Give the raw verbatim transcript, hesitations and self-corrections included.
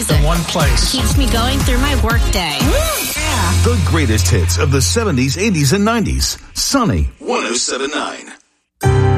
music. In one place. Keeps me going through my workday. The greatest hits of the seventies, eighties, and nineties. Sunny one oh seven point nine.